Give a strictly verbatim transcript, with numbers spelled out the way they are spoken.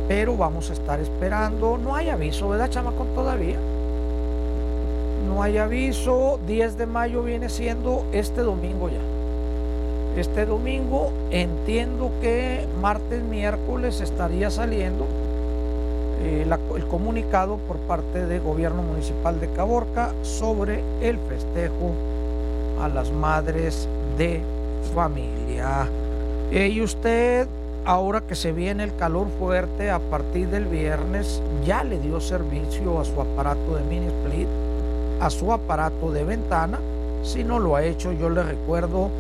pero vamos a estar esperando. No hay aviso, ¿verdad, chamacón, todavía? No hay aviso. diez de mayo viene siendo este domingo ya. Este domingo entiendo que martes, miércoles estaría saliendo eh, la- el comunicado por parte del gobierno municipal de Caborca sobre el festejo a las madres de familia. Eh, y usted, ahora que se viene el calor fuerte a partir del viernes, ya le dio servicio a su aparato de mini split, a su aparato de ventana. Si no lo ha hecho, yo le recuerdo